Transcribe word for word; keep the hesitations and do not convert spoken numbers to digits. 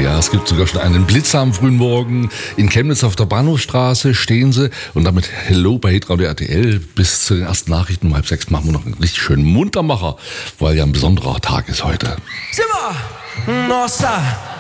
Ja, es gibt sogar schon einen Blitzer am frühen Morgen. In Chemnitz auf der Bahnhofstraße stehen sie und damit Hello bei Hitradio R T L. Bis zu den ersten Nachrichten um halb sechs machen wir noch einen richtig schönen Muntermacher, weil ja ein besonderer Tag ist heute. Simmer! Nossa!